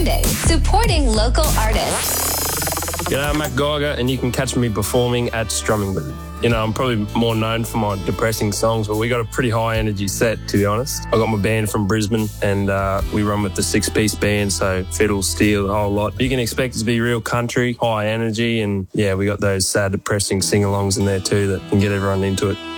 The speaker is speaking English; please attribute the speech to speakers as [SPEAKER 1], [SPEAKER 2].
[SPEAKER 1] Monday, supporting local artists.
[SPEAKER 2] G'day, I'm Matt Geiger, and you can catch me performing at Strummington. You know, I'm probably more known for my depressing songs, but we got a pretty high energy set, to be honest. I got my band from Brisbane, and we run with the 6-piece band, so fiddle, steel, the whole lot. You can expect it to be real country, high energy, and yeah, we got those sad, depressing sing-alongs in there too that can get everyone into it.